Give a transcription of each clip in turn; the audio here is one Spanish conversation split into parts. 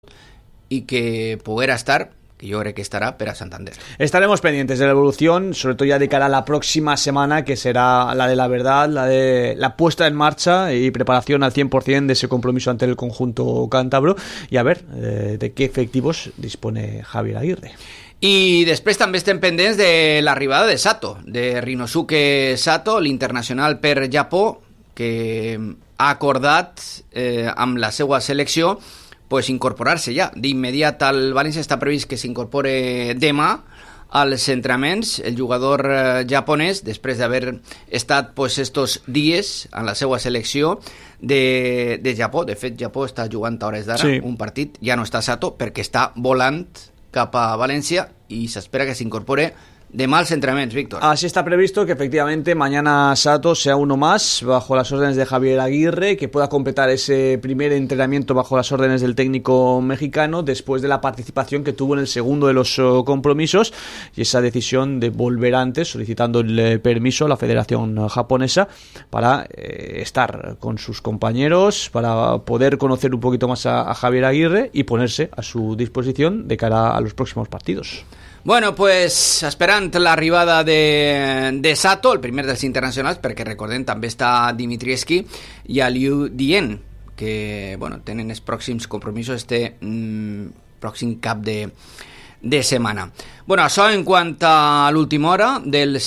i que poguera estar, que jo crec que estarà, per a Santander. Estaremos pendientes de la evolución, sobre todo ya de cara a la próxima semana, que será la de la verdad, la de la puesta en marcha y preparación al 100% de ese compromiso ante el conjunto cántabro, y a ver de qué efectivos dispone Javier Aguirre. I després també estem pendents de l'arribada de Sato, de Rinosuke Sato, l'internacional per Japó, que ha acordat amb la seva selecció pues incorporar-se ja d'immediat al València. Està previst que s'incorpore demà als entrenaments el jugador japonès, després d'haver estat pues estos dies en la seva selecció de Japó. De fet, Japó està jugant a hores d'ara un partit, ja no està Sato perquè està volant cap a València y se espera que se incorpore de más entrenamientos, Víctor. Así está previsto que efectivamente mañana Sato sea uno más bajo las órdenes de Javier Aguirre, que pueda completar ese primer entrenamiento bajo las órdenes del técnico mexicano después de la participación que tuvo en el segundo de los compromisos y esa decisión de volver antes, solicitando el permiso a la Federación Japonesa para estar con sus compañeros, para poder conocer un poquito más a Javier Aguirre y ponerse a su disposición de cara a los próximos partidos. Bueno, pues esperant l'arribada de Sato, el primer dels internacionals, perquè recordem també està Dimitrievski i Liu Dien, que bueno, tenen els pròxims compromisos pròxim cap de setmana. Bueno, això en quant a l'última hora dels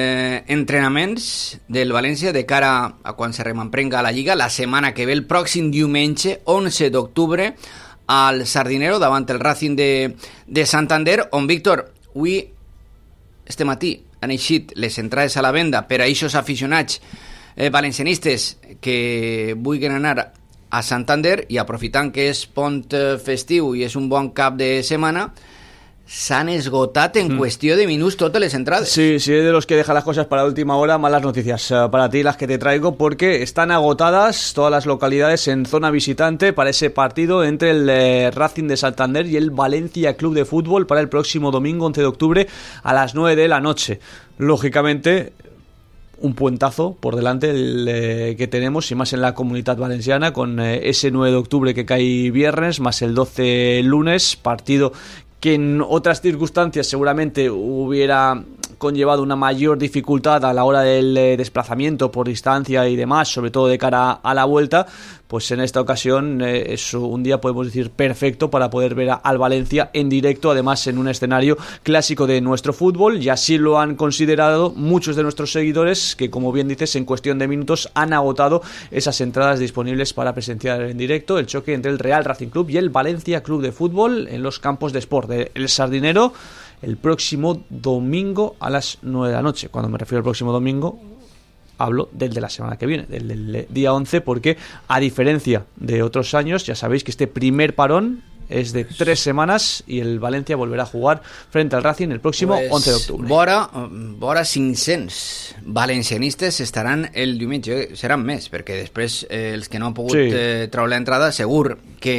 entrenaments del València de cara a quan se rememprenga la Lliga la setmana que ve, el pròxim diumenge 11 d'octubre al Sardinero davant el Racing de Santander, on, Víctor, avui, este matí, han eixit les entrades a la venda per a aquests aficionats valencianistes que vulguin anar a Santander, i aprofitant que és pont festiu i és un bon cap de setmana, s'han esgotat en cuestión de minutos todas las entradas. Sí, sí, de los que dejan las cosas para última hora, malas noticias para ti las que te traigo, porque están agotadas todas las localidades en zona visitante para ese partido entre el Racing de Santander y el Valencia Club de Fútbol para el próximo domingo 11 de octubre a las 9 de la noche. Lógicamente, un puentazo por delante que tenemos, y más en la Comunitat Valenciana, con ese 9 de octubre que cae viernes, más el 12 lunes, partido que en otras circunstancias seguramente hubiera conllevado una mayor dificultad a la hora del desplazamiento por distancia y demás, sobre todo de cara a la vuelta. Pues en esta ocasión es un día, podemos decir, perfecto para poder ver al Valencia en directo, además en un escenario clásico de nuestro fútbol, y así lo han considerado muchos de nuestros seguidores, que, como bien dices, en cuestión de minutos han agotado esas entradas disponibles para presenciar en directo el choque entre el Real Racing Club y el Valencia Club de Fútbol en los campos de Sport del Sardinero el próximo domingo a las 9 de la noche. Cuando me refiero al próximo domingo, hablo del de la semana que viene, del día 11, porque a diferencia de otros años, ya sabéis que este primer parón es de 3 semanas y el Valencia volverá a jugar frente al Racing el próximo 11 de octubre. Vora 500 valencianistes estaran el diumenge, seran més, perquè després els que no han pogut treure l'entrada segur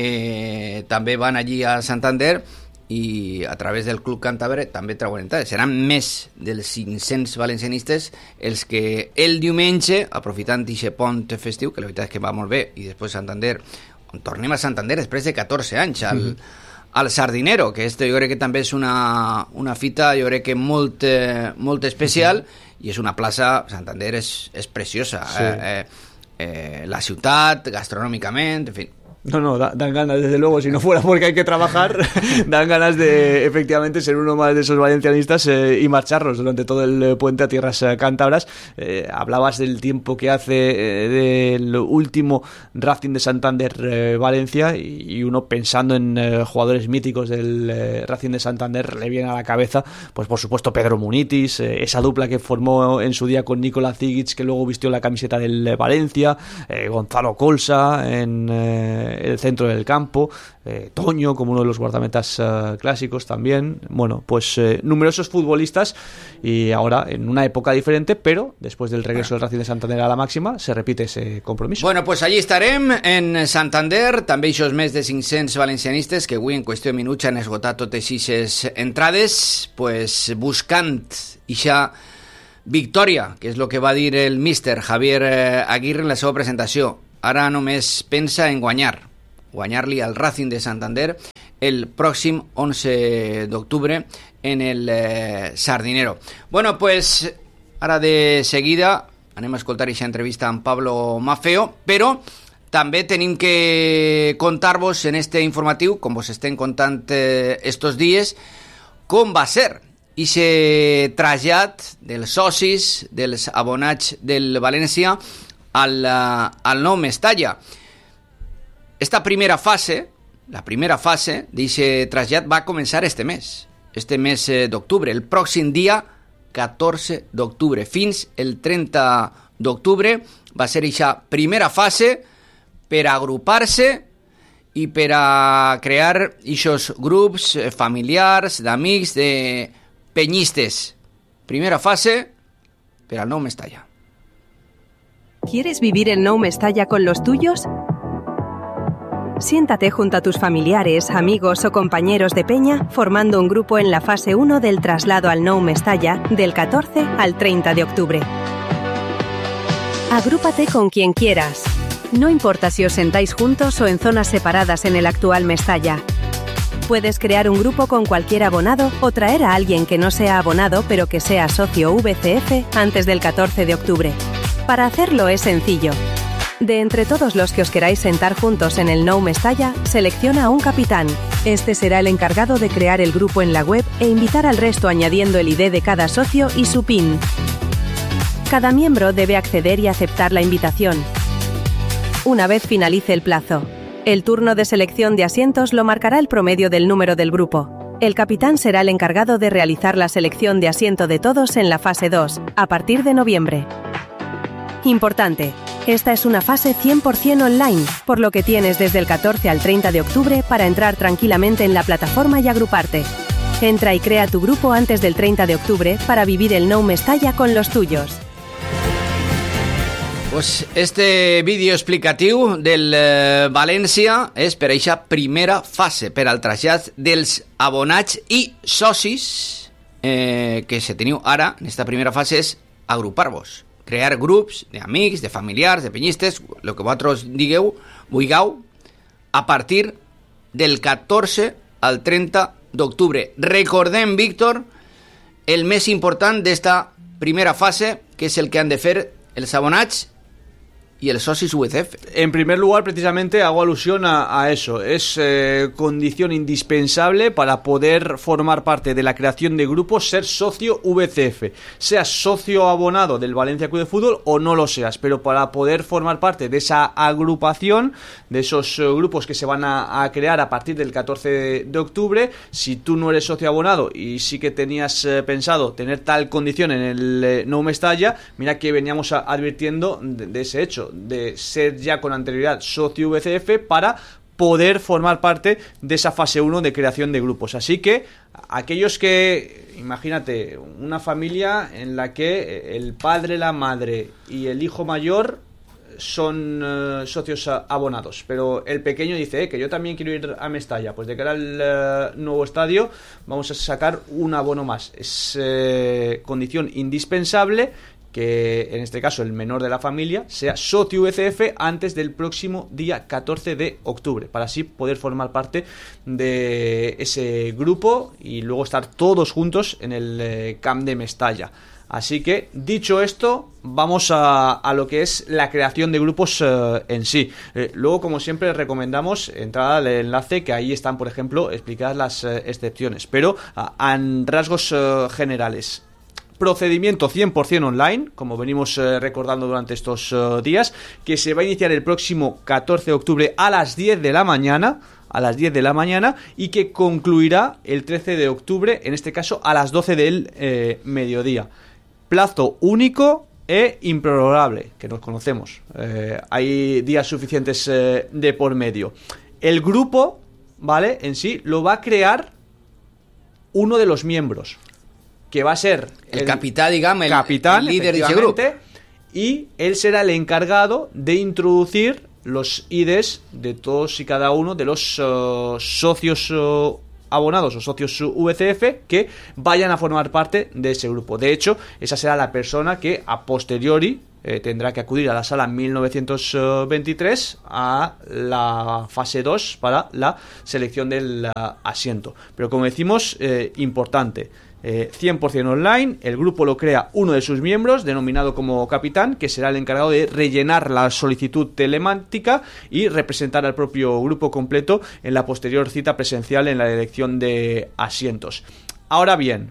que també van allí a Santander i a través del Club Càntabre també treuen entrades. Seran més dels 500 valencianistes els que el diumenge, aprofitant aquest pont festiu, que la veritat és que va molt bé, i després Santander, on tornem a Santander després de 14 anys al Sardinero, que jo crec que també és una fita, jo crec que molt especial, i és una plaça, Santander és preciosa, la ciutat, gastronòmicament, en fi. No, dan ganas, desde luego, si no fuera porque hay que trabajar, dan ganas de efectivamente ser uno más de esos valencianistas y marcharnos durante todo el puente a tierras cántabras. Hablabas del tiempo que hace del último Racing de Santander Valencia, y uno pensando en jugadores míticos del Racing de Santander le viene a la cabeza, pues por supuesto Pedro Munitis, esa dupla que formó en su día con Nikola Zigic, que luego vistió la camiseta del Valencia, Gonzalo Colsa en el centro del campo, Toño como uno de los guardametas clásicos también. Bueno, pues numerosos futbolistas, y ahora en una época diferente, pero después del regreso del Racing de Santander a la máxima se repite ese compromiso. Bueno, pues allí estarem en Santander, també aquests més de 500 valencianistes que avui en qüestió de minuts han esgotat totes aquestes entrades, pues buscant ixa victòria, que és el que va dir el míster Javier Aguirre en la seva presentació. Ara només pensa en guanyar. guanyar-li al Racing de Santander el pròxim 11 d'octubre en el Sardinero. Bueno, pues ara de seguida anem a escoltar aquesta entrevista amb Pablo Maffeo, però també tenim que contar-vos en este informatiu, com vos estem contant estos dies, com va ser ixe trasllat dels socis, dels abonats del València al nou Mestalla. Esta primera fase, la primera fase d'aquest trasllat va començar este mes d'octubre, el pròxim dia 14 d'octubre. Fins el 30 d'octubre va ser aquesta primera fase per agrupar-se i per a crear aquests grups familiars, d'amics, de peñistes. Primera fase per al nou Mestalla. ¿Quieres vivir el Nou Mestalla con los tuyos? Siéntate junto a tus familiares, amigos o compañeros de peña formando un grupo en la fase 1 del traslado al Nou Mestalla del 14 al 30 de octubre. Agrúpate con quien quieras. No importa si os sentáis juntos o en zonas separadas en el actual Mestalla. Puedes crear un grupo con cualquier abonado o traer a alguien que no sea abonado pero que sea socio VCF antes del 14 de octubre. Para hacerlo es sencillo. De entre todos los que os queráis sentar juntos en el Nou Mestalla, selecciona a un capitán. Este será el encargado de crear el grupo en la web e invitar al resto añadiendo el ID de cada socio y su PIN. Cada miembro debe acceder y aceptar la invitación. Una vez finalice el plazo, el turno de selección de asientos lo marcará el promedio del número del grupo. El capitán será el encargado de realizar la selección de asiento de todos en la fase 2, a partir de noviembre. Importante, esta es una fase 100% online, por lo que tienes desde el 14 al 30 de octubre para entrar tranquilamente en la plataforma y agruparte. Entra y crea tu grupo antes del 30 de octubre para vivir el Nou Mestalla con los tuyos. Pues este vídeo explicatiu del València és per aquesta primera fase, per al trasllat dels abonats i socis que se teniu ara en esta primera fase és agrupar-vos, crear grups d'amics, de familiars, de penyistes, el que vosaltres vulgueu, a partir del 14 al 30 d'octubre. Recordem, Víctor, el més important d'esta primera fase, que és el que han de fer els abonats y el socis UCF. En primer lugar, precisamente hago alusión a eso. Es condición indispensable para poder formar parte de la creación de grupos, ser socio VCF. Seas socio abonado del Valencia Club de Fútbol o no lo seas, pero para poder formar parte de esa agrupación, de esos grupos que se van a crear a partir del 14 de octubre, si tú no eres socio abonado y sí que tenías pensado tener tal condición en el Nou Mestalla, mira que veníamos advirtiendo de ese hecho, de ser ya con anterioridad socio VCF para poder formar parte de esa fase 1 de creación de grupos. Así que aquellos que, imagínate, una familia en la que el padre, la madre y el hijo mayor son socios abonados, pero el pequeño dice que yo también quiero ir a Mestalla, pues de cara al nuevo estadio vamos a sacar un abono más. Es condición indispensable que en este caso el menor de la familia sea socio VCF antes del próximo día 14 de octubre, para así poder formar parte de ese grupo y luego estar todos juntos en el Camp de Mestalla. Así que, dicho esto, vamos a lo que es la creación de grupos en sí. Luego, como siempre, recomendamos entrar al enlace, que ahí están, por ejemplo, explicadas las excepciones, pero en rasgos generales. Procedimiento 100% online, como venimos recordando durante estos días, que se va a iniciar el próximo 14 de octubre a las 10 de la mañana, y que concluirá el 13 de octubre, en este caso a las 12 del mediodía. Plazo único e improrrogable, que nos conocemos. Hay días suficientes de por medio. El grupo, ¿vale?, en sí lo va a crear uno de los miembros, que va a ser el capitán, digamos, el líder de ese grupo. Y él será el encargado de introducir los IDs de todos y cada uno de los socios abonados o socios VCF que vayan a formar parte de ese grupo. De hecho, esa será la persona que a posteriori tendrá que acudir a la sala 1923 a la fase 2 para la selección del asiento. Pero como decimos, importante, 100% online. El grupo lo crea uno de sus miembros, denominado como capitán, que será el encargado de rellenar la solicitud telemática y representar al propio grupo completo en la posterior cita presencial en la elección de asientos. Ahora bien,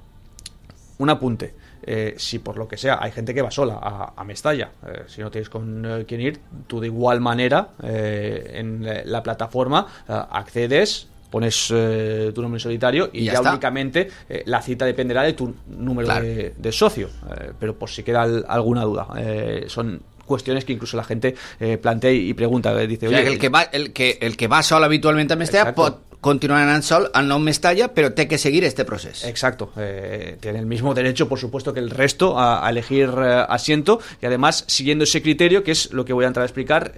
un apunte. Si por lo que sea hay gente que va sola a Mestalla, si no tienes con quién ir, tú de igual manera en la plataforma accedes, pones tu nombre en solitario y ya únicamente la cita dependerá de tu número de socio, pero por si queda alguna duda, son cuestiones que incluso la gente plantea y pregunta, dice, o sea, que el que va solo habitualmente a Mestalla pot continuar anant sol al nou Mestalla, però té que seguir este procés. Exacto, tiene el mismo derecho, por supuesto, que el resto a elegir asiento, y además siguiendo ese criterio, que es lo que voy a entrar a explicar,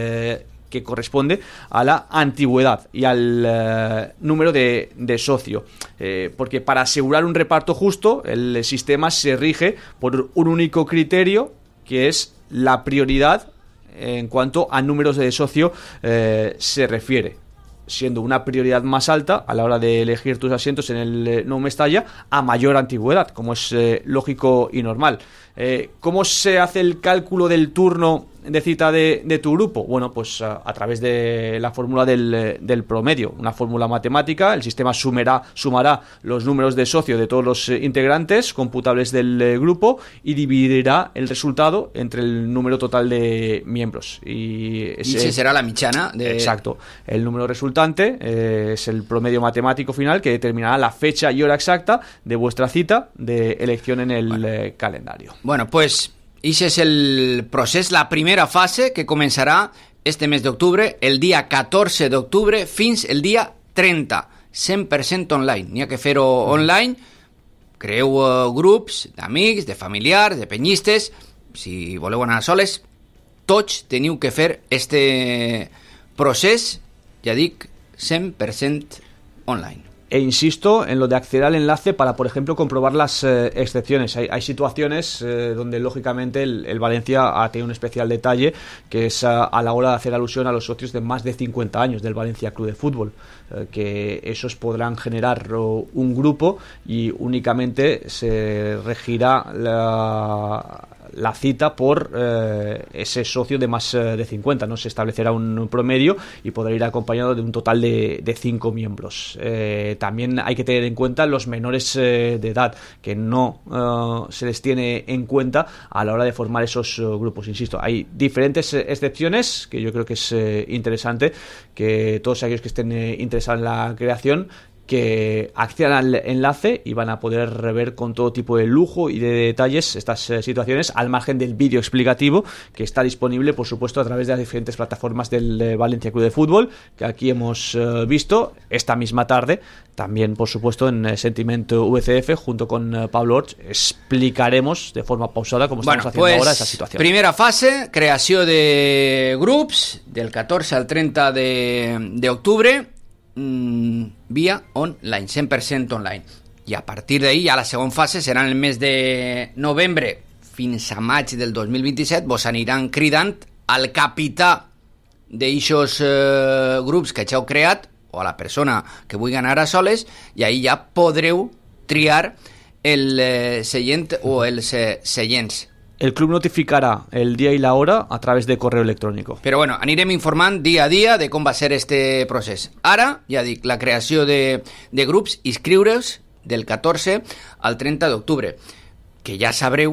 que corresponde a la antigüedad y al número de socio, porque para asegurar un reparto justo el sistema se rige por un único criterio, que es la prioridad en cuanto a números de socio se refiere, siendo una prioridad más alta a la hora de elegir tus asientos en el Nou Mestalla a mayor antigüedad, como es lógico y normal. ¿Cómo se hace el cálculo del turno de cita de tu grupo? Bueno, pues a través de la fórmula del promedio, una fórmula matemática. El sistema sumará los números de socio de todos los integrantes computables del grupo y dividirá el resultado entre el número total de miembros. Y ese será la mitjana de... Exacto. El número resultante es el promedio matemático final, que determinará la fecha y hora exacta de vuestra cita de elección en el calendario. Bueno, pues ese es el procés, la primera fase, que començarà este mes d'octubre, el dia 14 d'octubre fins el dia 30, 100% online. N'hi ha que fer-ho online, creeu grups d'amics, de familiars, de penyistes, si voleu anar soles, tots teniu que fer este procés, ja dic, 100% online. E insisto en lo de acceder al enlace para, por ejemplo, comprobar las excepciones. Hay situaciones donde, lógicamente, el Valencia ha tenido un especial detalle, que es a la hora de hacer alusión a los socios de más de 50 años del Valencia Club de Fútbol, que esos podrán generar un grupo y únicamente se regirá la cita por ese socio de más de 50. No se establecerá un promedio y podrá ir acompañado de un total de 5 miembros. También hay que tener en cuenta los menores de edad, que no se les tiene en cuenta a la hora de formar esos grupos. Insisto, hay diferentes excepciones que yo creo que es interesante que todos aquellos que estén interesados en la creación que accedan al enlace y van a poder ver con todo tipo de lujo y de detalles estas situaciones, al margen del vídeo explicativo que está disponible, por supuesto, a través de las diferentes plataformas del Valencia Club de Fútbol, que aquí hemos visto esta misma tarde. También, por supuesto, en Sentimiento VCF, junto con Pablo Orch, explicaremos de forma pausada cómo estamos haciendo ahora esa situación. Primera fase, creació de grups, del 14 al 30 d'octubre, via online, 100% online. I a partir d'ahí, ja la segona fase serà en el mes de novembre fins a maig del 2027. Vos aniran cridant al capità d'eixos grups que ja heu creat, o a la persona que vulgui anar a soles, i ahí ja podreu triar el seient o els seients. El club notificarà el dia i la hora a través de correu electrònic. Però bueno, anirem informant dia a dia de com va ser este procés. Ara, ja dic, la creació de grups, inscriure's del 14 al 30 d'octubre, que ja sabreu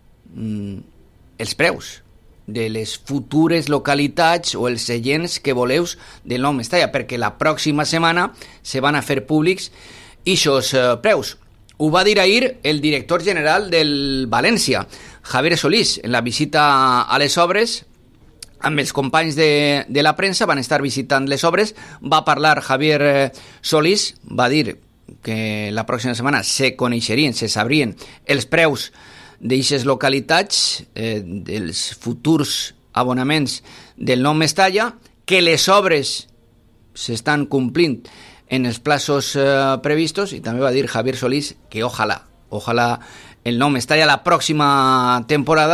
els preus de les futures localitats o els seients que voleu del Nou Mestalla, perquè la pròxima setmana se van a fer públics ixos preus. Ho va dir ahir el director general del València, Javier Solís, en la visita a les obres. Amb els companys de la premsa van estar visitant les obres. Va parlar Javier Solís, va dir que la pròxima setmana se coneixerien, se sabrien els preus d'eixes localitats, dels futurs abonaments del Nou Mestalla, que les obres s'estan complint en els plazos previstos, i també va dir Javier Solís que ojalà el Nou Mestalla la pròxima temporada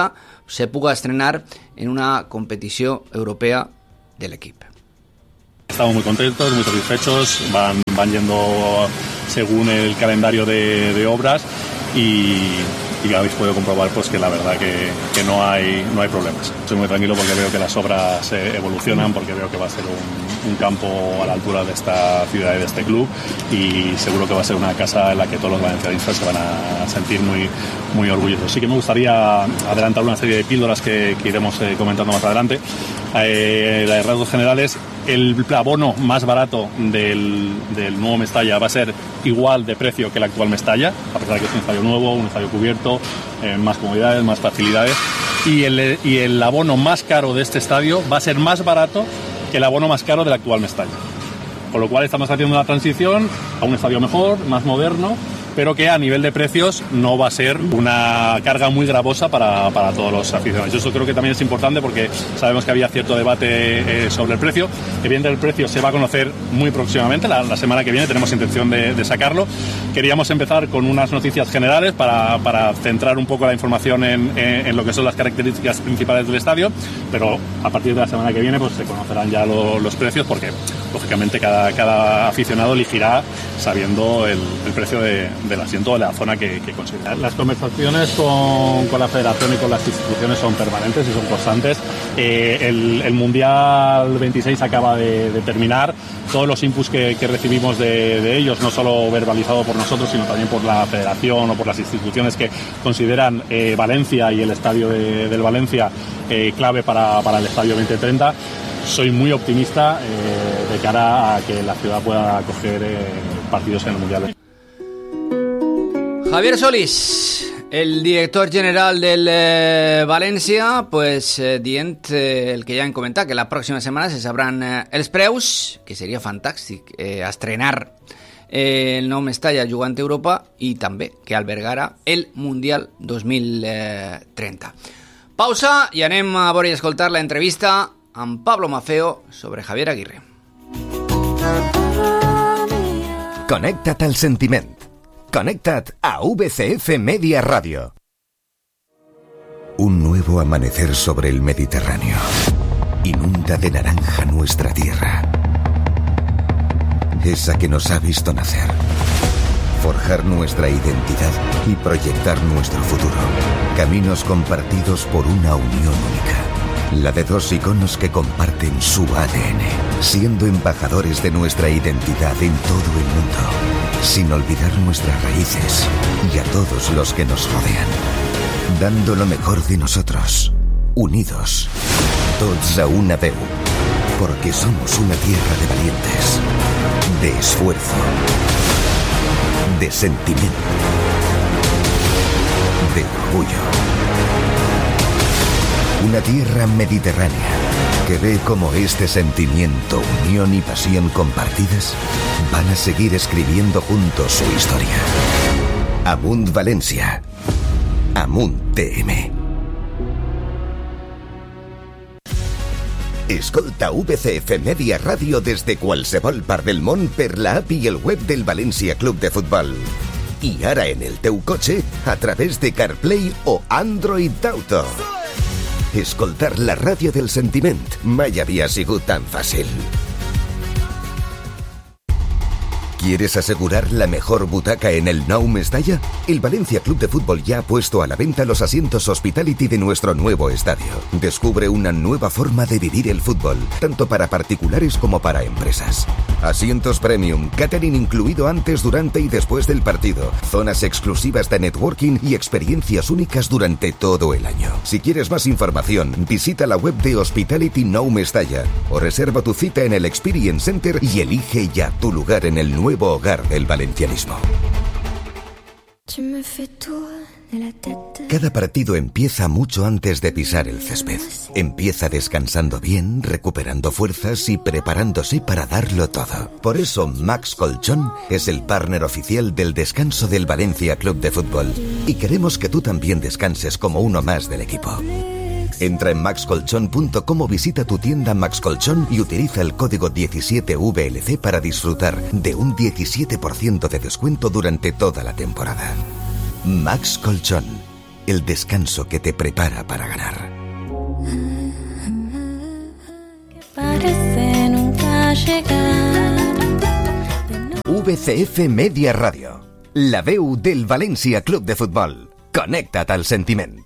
se puga estrenar en una competició europea de l'equip. Estamos muy contentos, muy satisfechos, van yendo según el calendario de obras y habéis podido comprobar pues que la verdad que no hay problemas. Estoy muy tranquilo porque veo que las obras evolucionan, porque veo que va a ser un campo a la altura de esta ciudad y de este club, y seguro que va a ser una casa en la que todos los valencianistas se van a sentir muy, muy orgullosos. Sí que me gustaría adelantar una serie de píldoras que iremos comentando más adelante. De rasgos generales, el abono más barato del nuevo Mestalla va a ser igual de precio que el actual Mestalla, a pesar de que es un estadio nuevo, un estadio cubierto, más comodidades, más facilidades, y el abono más caro de este estadio va a ser más barato que el abono más caro del actual Mestalla. Con lo cual estamos haciendo una transición a un estadio mejor, más moderno, pero que a nivel de precios no va a ser una carga muy gravosa para todos los aficionados. Eso creo que también es importante porque sabemos que había cierto debate sobre el precio. Evidentemente el precio se va a conocer muy próximamente, la semana que viene tenemos intención de sacarlo. Queríamos empezar con unas noticias generales para centrar un poco la información en lo que son las características principales del estadio, pero a partir de la semana que viene pues se conocerán ya los precios, porque lógicamente cada aficionado elegirá sabiendo el precio del asiento o de la zona que considera. Las conversaciones con la federación y con las instituciones son permanentes y son constantes. El Mundial 26 acaba de terminar. Todos los inputs que recibimos de ellos, no solo verbalizado por nosotros, sino también por la federación o por las instituciones que consideran Valencia y el estadio del Valencia clave para el estadio 2030. Soy muy optimista de cara a que la ciudad pueda acoger partidos en el Mundial. Javier Solís, el director general del València, pues dient el que ja hem comentat, que la pròxima setmana se sabran els preus, que seria fantàstic estrenar el nou Mestalla jugant a Europa, i també que albergarà el Mundial 2030. Pausa i anem a veure i escoltar la entrevista amb Pablo Maffeo sobre Javier Aguirre. Connecta't al sentiment. Connecta't a VCF Media Radio. Un nuevo amanecer sobre el Mediterráneo. Inunda de naranja nuestra tierra. Esa que nos ha visto nacer. Forjar nuestra identidad y proyectar nuestro futuro. Caminos compartidos por una unión única. La de dos iconos que comparten su ADN, siendo embajadores de nuestra identidad en todo el mundo. Sin olvidar nuestras raíces y a todos los que nos rodean. Dando lo mejor de nosotros, unidos, tots a una veu, porque somos una tierra de valientes, de esfuerzo, de sentimiento, de orgullo. Una tierra mediterránea que ve cómo este sentimiento, unión y pasión compartidas van a seguir escribiendo juntos su historia. Amunt València. Amunt TM. Escolta VCF Media Radio des de qualsevol part del món per la app i el web del València Club de Futbol. I ara en el teu cotxe a través de CarPlay o Android Auto. Escoltar la ràdio del sentiment mai havia sigut tan fàcil. ¿Quieres asegurar la mejor butaca en el nou Mestalla? El Valencia Club de Fútbol ya ha puesto a la venta los asientos Hospitality de nuestro nuevo estadio. Descubre una nueva forma de vivir el fútbol, tanto para particulares como para empresas. Asientos premium, catering incluido antes, durante y después del partido, zonas exclusivas de networking y experiencias únicas durante todo el año. Si quieres más información, visita la web de Hospitality Nou Mestalla o reserva tu cita en el Experience Center y elige ya tu lugar en el nuevo hogar del valencianismo. Cada partido empieza mucho antes de pisar el césped. Empieza descansando bien, recuperando fuerzas y preparándose para darlo todo. Por eso Max Colchón es el partner oficial del descanso del Valencia Club de Fútbol. Y queremos que tú también descanses como uno más del equipo. Entra en maxcolchon.com o visita tu tienda Max Colchón y utiliza el código 17VLC para disfrutar de un 17% de descuento durante toda la temporada. Max Colchón. el descanso que te prepara para ganar. Parece nunca llegar. VCF Media Radio, la veu del València Club de Futbol. Connecta't al sentiment.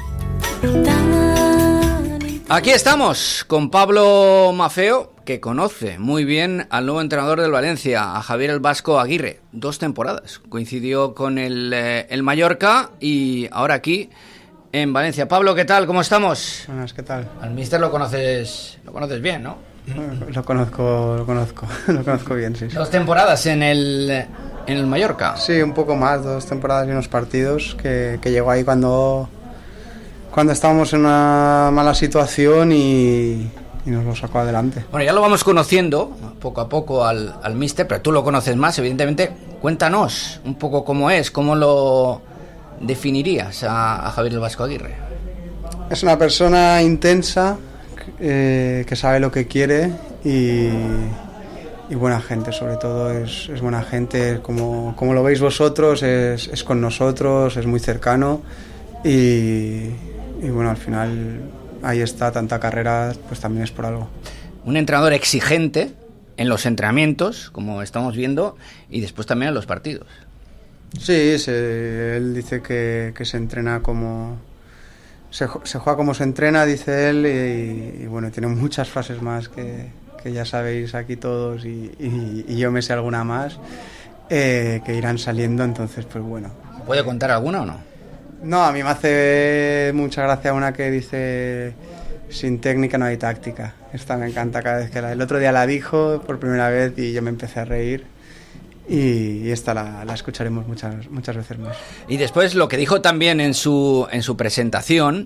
Aquí estamos con Pablo Maffeo, que conoce muy bien al nuevo entrenador del Valencia, a Javier el Vasco Aguirre. 2 temporadas. Coincidió con el Mallorca y ahora aquí en Valencia. Pablo, ¿qué tal? ¿Cómo estamos? Buenas, ¿qué tal? Al míster lo conoces bien, ¿no? Lo conozco bien, sí. 2 temporadas en el Mallorca. Sí, un poco más, 2 temporadas y unos partidos que llegó ahí cuando estábamos en una mala situación y nos lo sacó adelante. Bueno, ya lo vamos conociendo poco a poco al míster, pero tú lo conoces más, evidentemente. Cuéntanos un poco cómo es, cómo lo definirías a Javier el Vasco Aguirre. Es una persona intensa, que sabe lo que quiere y buena gente, sobre todo es buena gente, como lo veis vosotros, es con nosotros, es muy cercano y bueno, al final ahí está, tanta carrera pues también es por algo. Un entrenador exigente en los entrenamientos, como estamos viendo, y después también en los partidos. Sí, él dice que se entrena como... Se juega como se entrena, dice él, y bueno, tiene muchas frases más que ya sabéis aquí todos y yo me sé alguna más que irán saliendo, entonces pues bueno. ¿Puede contar alguna o no? No, a mí me hace mucha gracia una que dice: sin técnica no hay táctica. Esta me encanta cada vez que el otro día la dijo por primera vez y yo me empecé a reír. Y esta la escucharemos muchas veces más. Y después lo que dijo también en su presentación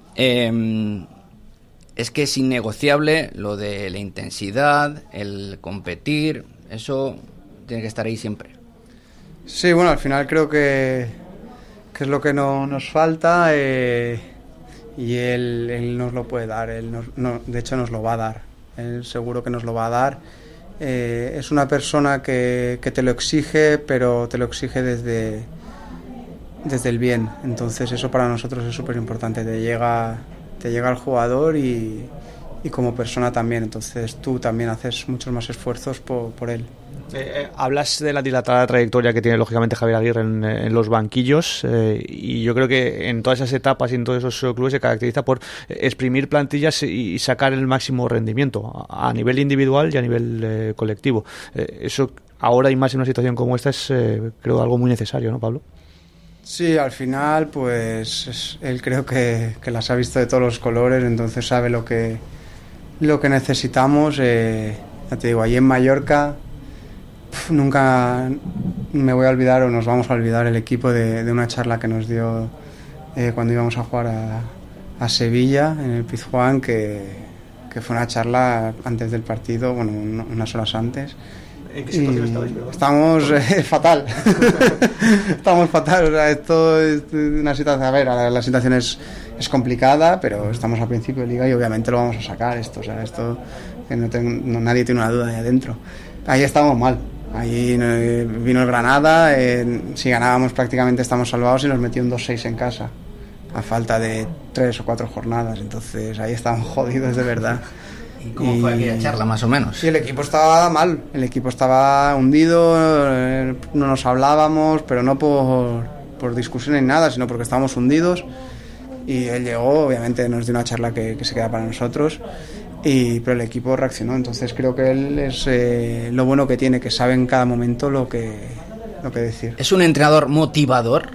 es que es innegociable lo de la intensidad, el competir, eso tiene que estar ahí siempre. Sí, bueno, al final creo que es lo que nos falta y él nos lo puede dar, de hecho nos lo va a dar, él seguro que nos lo va a dar. Es una persona que te lo exige, pero te lo exige desde el bien, entonces eso para nosotros es súper importante, te llega al jugador y como persona también, entonces tú también haces muchos más esfuerzos por él. Hablas de la dilatada trayectoria que tiene lógicamente Javier Aguirre en los banquillos y yo creo que en todas esas etapas y en todos esos clubes se caracteriza por exprimir plantillas y sacar el máximo rendimiento a nivel individual y a nivel colectivo. Eso ahora y más en una situación como esta es creo algo muy necesario, ¿no, Pablo? Sí, al final pues él creo que las ha visto de todos los colores, entonces sabe lo que necesitamos. Ya te digo, allí en Mallorca nunca me voy a olvidar o nos vamos a olvidar el equipo de una charla que nos dio cuando íbamos a jugar a Sevilla en el Pizjuán, que fue una charla antes del partido, bueno, unas horas antes. ¿En qué situación estabais? Estamos fatal. Estamos fatal, o sea, esto es una situación, a ver, la situación es complicada, pero estamos a principio de liga y obviamente lo vamos a sacar esto, o sea, esto que nadie tiene una duda ahí adentro. Ahí estamos mal. Ahí vino el Granada, si ganábamos prácticamente estamos salvados y nos metió un 2-6 en casa, a falta de 3 o 4 jornadas, entonces ahí estamos jodidos de verdad. ¿Y cómo fue aquella charla, más o menos? Y el equipo estaba mal, el equipo estaba hundido, no nos hablábamos, pero no por discusión ni nada, sino porque estábamos hundidos, y él llegó, obviamente nos dio una charla que se queda para nosotros, pero el equipo reaccionó, entonces creo que él es lo bueno que tiene, que sabe en cada momento lo que decir. ¿Es un entrenador motivador?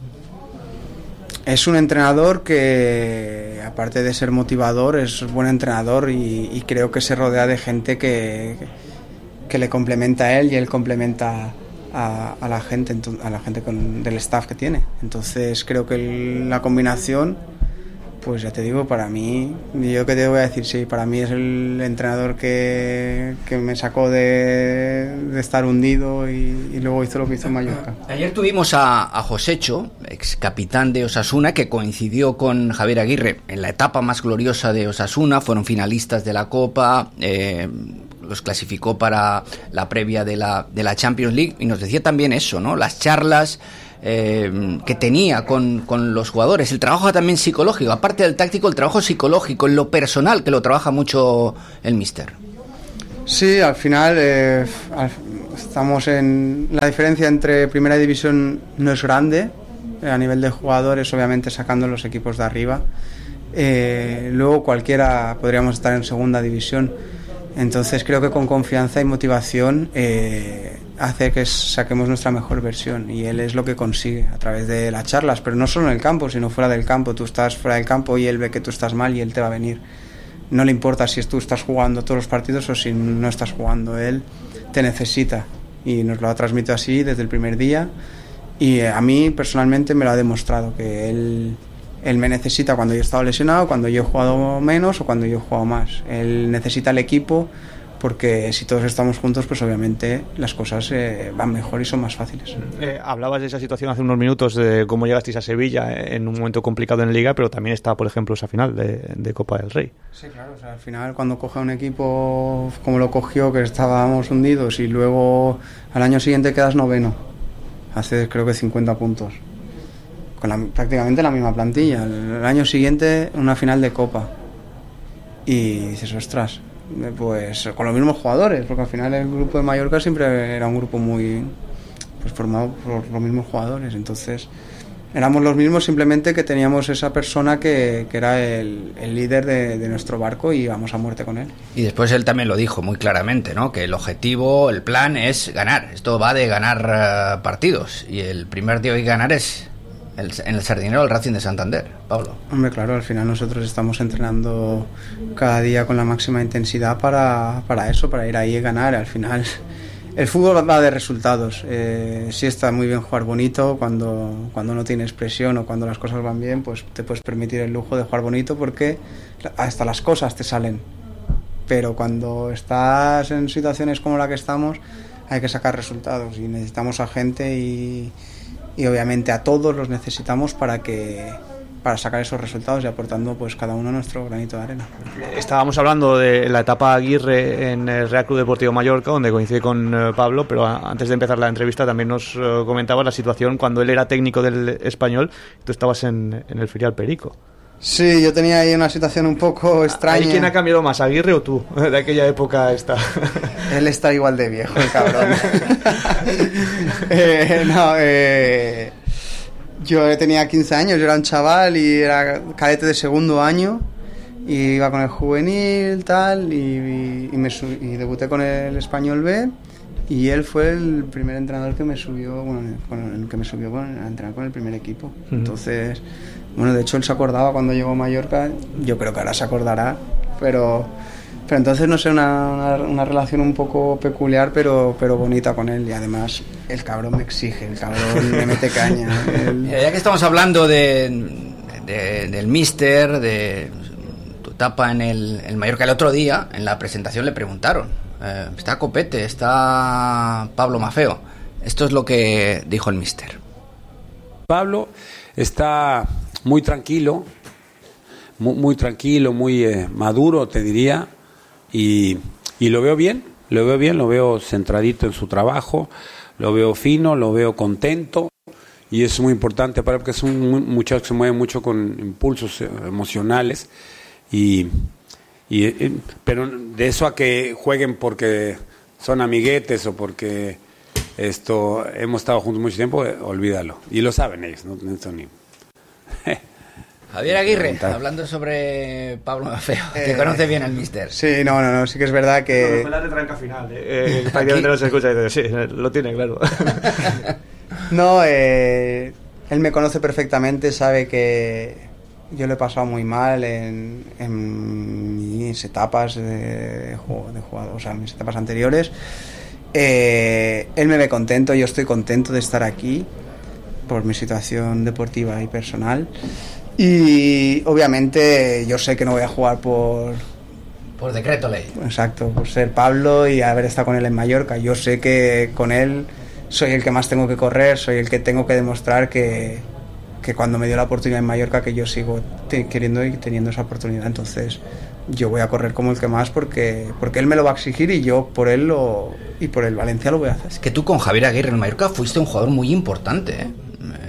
Es un entrenador que, aparte de ser motivador, es buen entrenador y creo que se rodea de gente que le complementa a él y él complementa a la gente del staff que tiene. Entonces creo que la combinación, pues ya te digo, para mí, yo que te voy a decir, sí, para mí es el entrenador que me sacó de estar hundido y luego hizo lo que hizo en Mallorca. Ayer tuvimos a Josecho, ex capitán de Osasuna, que coincidió con Javier Aguirre en la etapa más gloriosa de Osasuna, fueron finalistas de la Copa, los clasificó para la previa de la Champions League, y nos decía también eso, ¿no? Las charlas que tenía con los jugadores, el trabajo también psicológico, aparte del táctico, el trabajo psicológico, en lo personal, que lo trabaja mucho el míster. Sí, al final estamos en... La diferencia entre primera división no es grande, a nivel de jugadores, obviamente sacando los equipos de arriba. Luego cualquiera podríamos estar en segunda división. Entonces creo que con confianza y motivación hace que saquemos nuestra mejor versión, y él es lo que consigue a través de las charlas, pero no solo en el campo, sino fuera del campo. Tú estás fuera del campo y él ve que tú estás mal y él te va a venir. No le importa si tú estás jugando todos los partidos o si no estás jugando, él te necesita, y nos lo ha transmitido así desde el primer día, y a mí personalmente me lo ha demostrado, que él me necesita cuando yo he estado lesionado, cuando yo he jugado menos o cuando yo he jugado más. Él necesita el equipo, porque si todos estamos juntos, pues obviamente las cosas van mejor y son más fáciles. Hablabas de esa situación hace unos minutos, de cómo llegasteis a Sevilla en un momento complicado en Liga, pero también está, por ejemplo, esa final de Copa del Rey. Sí, claro, o sea, al final cuando coge un equipo como lo cogió, que estábamos hundidos, y luego al año siguiente quedas noveno, haces creo que 50 puntos, con prácticamente la misma plantilla. El año siguiente una final de Copa, y dices, ostras, pues con los mismos jugadores, porque al final el grupo de Mallorca siempre era un grupo muy formado por los mismos jugadores. Entonces éramos los mismos, simplemente que teníamos esa persona que era el líder de nuestro barco, y íbamos a muerte con él. Y después él también lo dijo muy claramente, ¿no? Que el objetivo, el plan es ganar. Esto va de ganar partidos, y el primer día que ganar es en el Sardinero, el Racing de Santander. Pablo. Hombre, claro, al final nosotros estamos entrenando cada día con la máxima intensidad para eso, para ir ahí y ganar. Al final el fútbol va de resultados. Sí está muy bien jugar bonito cuando no tienes presión, o cuando las cosas van bien, pues te puedes permitir el lujo de jugar bonito, porque hasta las cosas te salen. Pero cuando estás en situaciones como la que estamos, hay que sacar resultados, y necesitamos a gente, y obviamente a todos los necesitamos para sacar esos resultados, y aportando pues cada uno nuestro granito de arena. Estábamos hablando de la etapa Aguirre en el Real Club Deportivo Mallorca, donde coincide con Pablo, pero antes de empezar la entrevista también nos comentabas la situación cuando él era técnico del Español, tú estabas en el filial Perico. Sí, yo tenía ahí una situación un poco extraña. ¿Quién ha cambiado más, Aguirre o tú, de aquella época esta? Él está igual de viejo, el cabrón. Yo tenía 15 años, yo era un chaval y era cadete de segundo año, y iba con el juvenil, tal, y debuté con el Español B, y él fue el primer entrenador que me subió, a entrenar con el primer equipo. Entonces, bueno, de hecho él se acordaba cuando llegó a Mallorca, yo creo que ahora se acordará, pero entonces, no sé, una relación un poco peculiar, pero bonita con él. Y además el cabrón me exige, el cabrón me mete caña. Ya que estamos hablando del míster, de tu etapa en el Mallorca, el otro día en la presentación le preguntaron, está Copete, está Pablo Maffeo. Esto es lo que dijo el míster. Pablo está muy tranquilo, muy tranquilo, muy maduro, te diría. Y lo veo bien, lo veo centradito en su trabajo, lo veo fino, lo veo contento, y es muy importante para él, porque es un muchacho que se mueve mucho con impulsos emocionales, pero de eso a que jueguen porque son amiguetes o porque hemos estado juntos mucho tiempo, olvídalo, y lo saben ellos, no son ni... Javier Aguirre, hablando sobre Pablo Maffeo, que conoce bien al míster. Sí, no, sí que es verdad que... No, la retranca final, prácticamente no se escucha, sí, lo tiene claro. No, él me conoce perfectamente, sabe que yo lo he pasado muy mal en mis etapas de jugador, o sea, en mis etapas anteriores. Él me ve contento, yo estoy contento de estar aquí por mi situación deportiva y personal. Y obviamente yo sé que no voy a jugar por decreto ley. Exacto, por ser Pablo y haber estado con él en Mallorca. Yo sé que con él soy el que más tengo que correr, soy el que tengo que demostrar que cuando me dio la oportunidad en Mallorca, que yo sigo queriendo y teniendo esa oportunidad. Entonces yo voy a correr como el que más, porque él me lo va a exigir, y yo por él y por el Valencia lo voy a hacer. Es que tú con Javier Aguirre en Mallorca fuiste un jugador muy importante, ¿eh?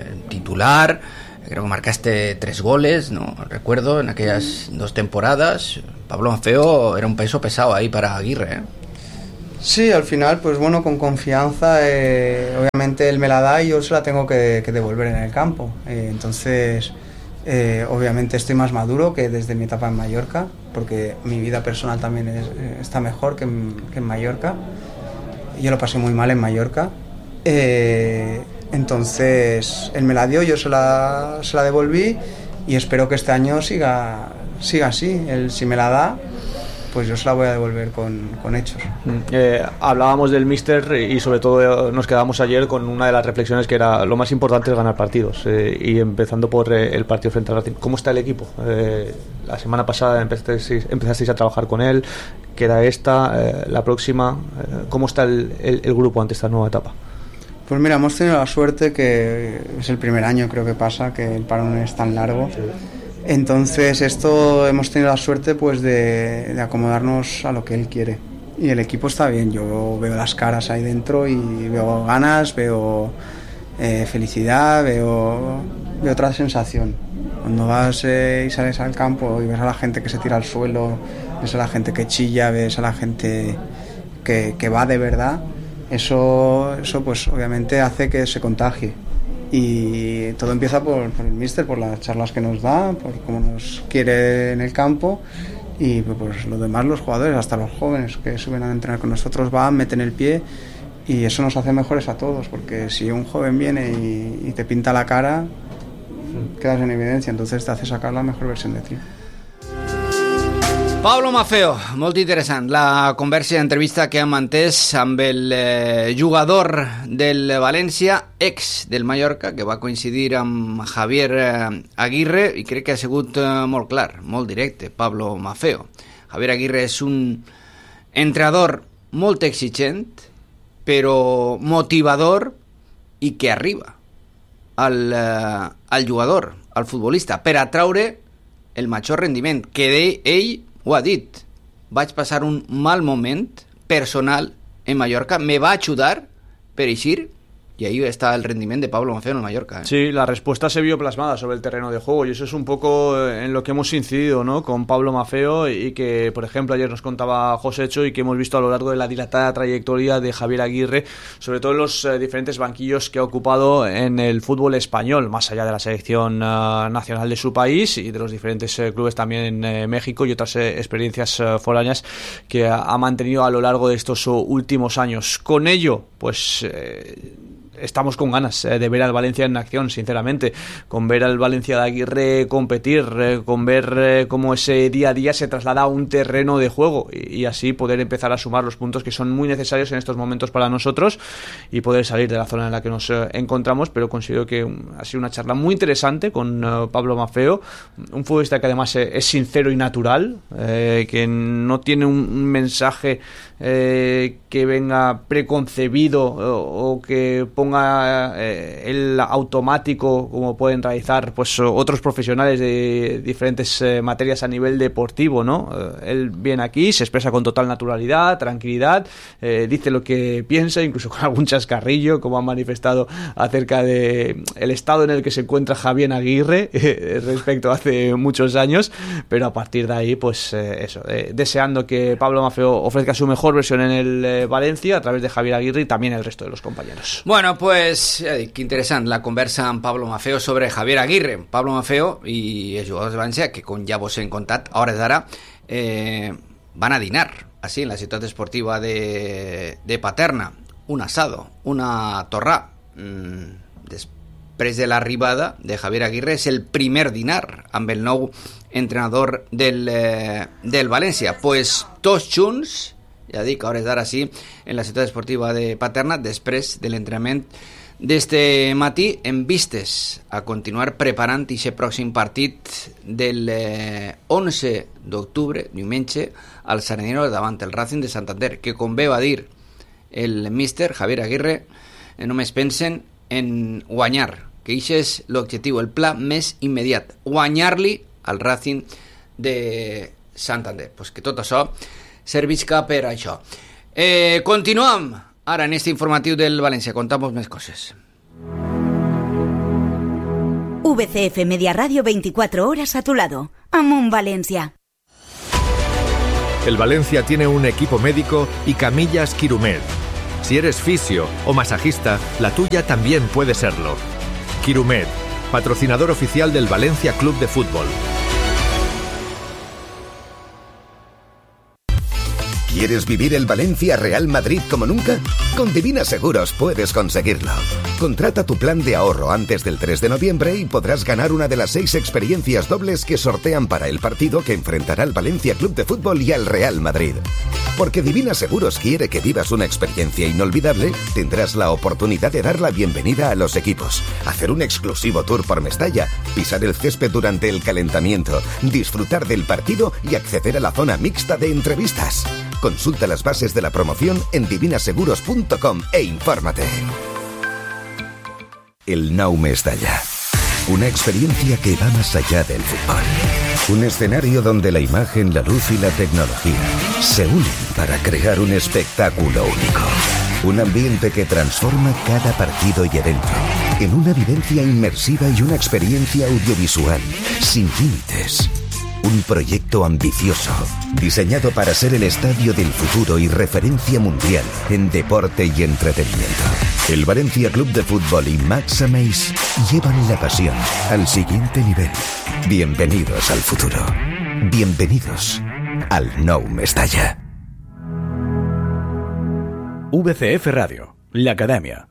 titular, creo que marcaste 3 goles, no recuerdo, en aquellas 2 temporadas. Pablo Maffeo era un peso pesado ahí para Aguirre, ¿eh? Sí, al final, pues bueno, con confianza, obviamente él me la da y yo se la tengo que devolver en el campo. Entonces, obviamente estoy más maduro que desde mi etapa en Mallorca, porque mi vida personal también está mejor que en Mallorca. Yo lo pasé muy mal en Mallorca. Entonces, él me la dio, yo se la devolví y espero que este año siga así. Él, si me la da, pues yo se la voy a devolver con hechos. Hablábamos del míster y sobre todo nos quedamos ayer con una de las reflexiones que era lo más importante es ganar partidos, y empezando por el partido frente al Racing. ¿Cómo está el equipo? La semana pasada empezasteis a trabajar con él, queda la próxima. ¿Cómo está el grupo ante esta nueva etapa? Pues mira, hemos tenido la suerte que es el primer año creo que pasa, que el parón es tan largo. Entonces hemos tenido la suerte pues de acomodarnos a lo que él quiere y el equipo está bien. Yo veo las caras ahí dentro y veo ganas, veo felicidad, veo otra sensación. Cuando vas y sales al campo y ves a la gente que se tira al suelo, ves a la gente que chilla, ves a la gente que va de verdad, eso pues obviamente hace que se contagie. Y todo empieza por el míster, por las charlas que nos da, por cómo nos quiere en el campo y pues los demás, los jugadores, hasta los jóvenes que suben a entrenar con nosotros, van, meten el pie y eso nos hace mejores a todos, porque si un joven viene y te pinta la cara, quedas en evidencia, entonces te hace sacar la mejor versión de ti. Pablo Maffeo, molt interessant la conversa i entrevista que hem entès amb el jugador del València, ex del Mallorca, que va coincidir amb Javier Aguirre, i crec que ha sigut molt clar, molt directe, Pablo Maffeo. Javier Aguirre és un entrenador molt exigent, però motivador i que arriba al jugador, al futbolista, per atraure el major rendiment, que ell ho ha dit, vaig passar un mal moment personal en Mallorca, me va ajudar per eixir, y ahí está el rendimiento de Pablo Maffeo en Mallorca, ¿eh? Sí, la respuesta se vio plasmada sobre el terreno de juego y eso es un poco en lo que hemos incidido, ¿no?, con Pablo Maffeo, y que, por ejemplo, ayer nos contaba Josécho y que hemos visto a lo largo de la dilatada trayectoria de Javier Aguirre, sobre todo en los diferentes banquillos que ha ocupado en el fútbol español, más allá de la selección nacional de su país y de los diferentes clubes también en México y otras experiencias foráneas que ha mantenido a lo largo de estos últimos años. Con ello, pues estamos con ganas de ver al Valencia en acción, sinceramente, con ver al Valencia de Aguirre competir, con ver cómo ese día a día se traslada a un terreno de juego y así poder empezar a sumar los puntos que son muy necesarios en estos momentos para nosotros y poder salir de la zona en la que nos encontramos. Pero considero que ha sido una charla muy interesante con Pablo Maffeo, un futbolista que además es sincero y natural, que no tiene un mensaje que venga preconcebido o que ponga el automático como pueden realizar pues otros profesionales de diferentes materias a nivel deportivo, ¿no? Él viene aquí, se expresa con total naturalidad, tranquilidad, dice lo que piensa, incluso con algún chascarrillo, como ha manifestado acerca de el estado en el que se encuentra Javier Aguirre respecto a hace muchos años, pero a partir de ahí pues deseando que Pablo Maffeo ofrezca su mejor versión en el Valencia a través de Javier Aguirre y también el resto de los compañeros. Bueno, pues qué interesante la conversa amb Pablo Maffeo sobre Javier Aguirre. Pablo Maffeo i els jugadors de València, que com ja vos hem contat, a hores d'ara van a dinar así en la ciutat esportiva de Paterna, un asado, una torrà. Després de l'arribada de Javier Aguirre és el primer dinar amb el nou entrenador del València. Pues tots junts, ja dic, a hores d'ara sí, en la ciutat esportiva de Paterna, després de l'entrenament d'este matí, en vistes a continuar preparant aquest pròxim partit del 11 d'octubre, diumenge, al Sardinero davant el Racing de Santander, que com bé va dir el míster Javier Aguirre, només pensen en guanyar, que aquest és l'objectiu, el pla més immediat, guanyar-li al Racing de Santander. Pues que tot això servisca per això. Continuem ara en este informatiu del València, contamos més coses. VCF Media Radio, 24 horas a tu lado. Amunt Valencia. El Valencia tiene un equipo médico y camillas Quirumed. Si eres fisio o masajista, la tuya también puede serlo. Quirumed, patrocinador oficial del Valencia Club de Fútbol. ¿Quieres vivir el Valencia Real Madrid como nunca? Con Divina Seguros puedes conseguirlo. Contrata tu plan de ahorro antes del 3 de noviembre y podrás ganar una de las 6 experiencias dobles que sortean para el partido que enfrentará al Valencia Club de Fútbol y al Real Madrid. Porque Divina Seguros quiere que vivas una experiencia inolvidable, tendrás la oportunidad de dar la bienvenida a los equipos, hacer un exclusivo tour por Mestalla, pisar el césped durante el calentamiento, disfrutar del partido y acceder a la zona mixta de entrevistas. Consulta las bases de la promoción en divinaseguros.com e infórmate. El Nou Mestalla. Una experiencia que va más allá del fútbol. Un escenario donde la imagen, la luz y la tecnología se unen para crear un espectáculo único. Un ambiente que transforma cada partido y evento en una vivencia inmersiva y una experiencia audiovisual sin límites. Un proyecto ambicioso, diseñado para ser el estadio del futuro y referencia mundial en deporte y entretenimiento. El Valencia Club de Fútbol y Max Ameis llevan la pasión al siguiente nivel. Bienvenidos al futuro. Bienvenidos al Nou Mestalla. VCF Radio, l'Acadèmia.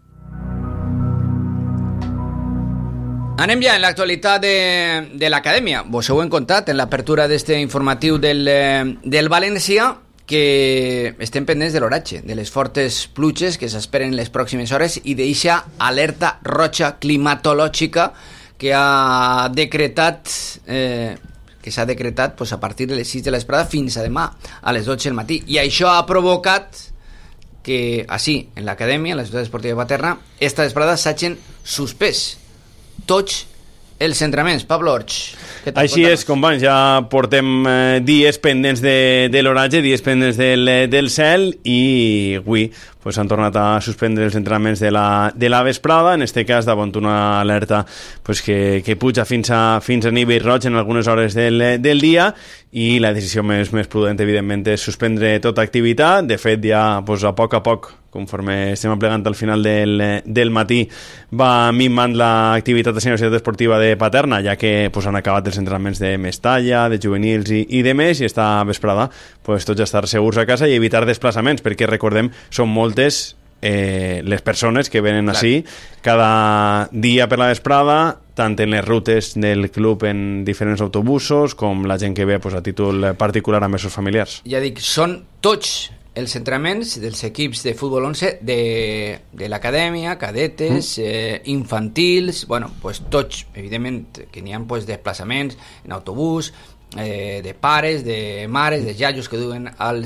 Anem ja en l'actualitat de l'Acadèmia. Vos heu encontrat en l'apertura d'este informatiu del València que estem pendents de l'oratge, de les fortes pluges que s'esperen les pròximes hores i d'eixa alerta roja climatològica que ha decretat s'ha decretat pues, a partir de les 6 de l'esprada fins a demà a les 12 del matí. I això ha provocat que així, en l'Acadèmia, en la ciutat esportiva de Paterna, esta vesprada s'hagin suspès tots els entrenaments. Pablo Orch. Així és, companys, ja portem dies pendents de l'oratge, dies pendents del cel, i avui pues, han tornat a suspendre els entrenaments de la vesprada, en este cas davant una alerta pues, que puja fins a nivell roig en algunes hores del dia, i la decisió més prudent, evidentment, és suspendre tota activitat. De fet, ja pues, a poc, conforme estem aplegant al final del matí, va minvant l'activitat de la Societat Esportiva de Paterna, ja que pues, han acabat els entrenaments de Mestalla, de juvenils i de més, i esta vesprada pues, tots estar segurs a casa i evitar desplaçaments, perquè recordem, són moltes les persones que venen així cada dia per la vesprada, tant en les rutes del club en diferents autobusos com la gent que ve pues, a títol particular amb els seus familiars. Ja dic, són tots els entrenaments dels equips de futbol 11 de l'acadèmia, cadetes, infantils, bueno, pues tots, evidentment, que n'hi ha pues, desplaçaments en autobús, de pares, de mares, de iaios que duen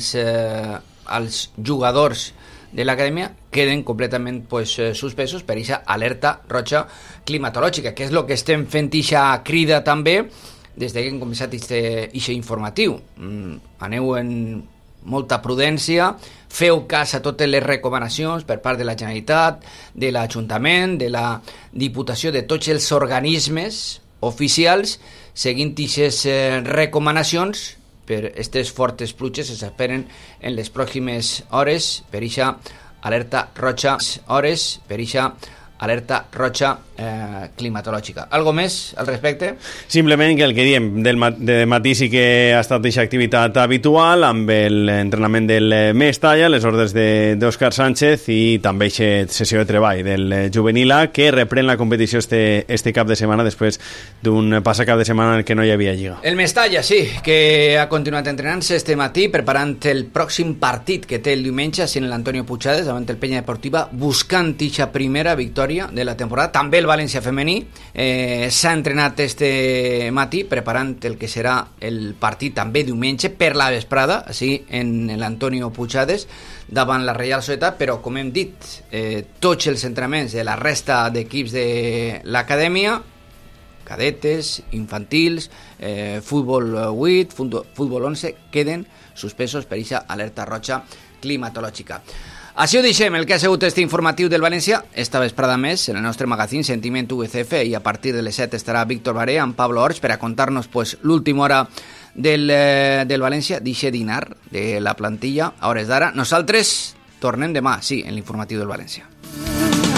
als jugadors de l'acadèmia, queden completament pues, suspesos per aquesta alerta roja climatològica, que és el que estem fent aquesta crida també des que hem començat aquest informatiu. Aneu en molta prudència, feu cas a totes les recomanacions per part de la Generalitat, de l'Ajuntament, de la Diputació, de tots els organismes oficials, seguint aquestes recomanacions per aquestes fortes pluges que s'esperen en les pròximes hores per aquesta alerta roja climatològica. Algo més al respecte? Simplement que el que diem de matí sí que ha estat aquesta activitat habitual amb l'entrenament del Mestalla, les ordres d'Òscar Sánchez i també aquesta sessió de treball del juvenil A, que reprèn la competició este cap de setmana després d'un passat cap de setmana en què no hi havia lliga. El Mestalla, sí, que ha continuat entrenant-se este matí preparant el pròxim partit que té el diumenge en l'Antonio Puigades davant el Penya Deportiva, buscant aquesta primera victòria de la temporada. També el València femení s'ha entrenat este matí preparant el que serà el partit també diumenge per la vesprada, així en l'Antonio Puigades davant la Reial Societat, però com hem dit, tots els entrenaments de la resta d'equips de l'acadèmia, cadetes, infantils, futbol 8, futbol 11, queden suspesos per aquesta alerta roja climatològica. Així ho deixem, el que ha sigut este informatiu del València. Esta vesprada més, en el nostre magazín Sentiment UCF, i a partir de les 7 estarà Víctor Baré amb Pablo Orts per a contar-nos pues, l'última hora del València, d'eixe dinar de la plantilla a hores d'ara. Nosaltres tornem demà, sí, en l'informatiu del València.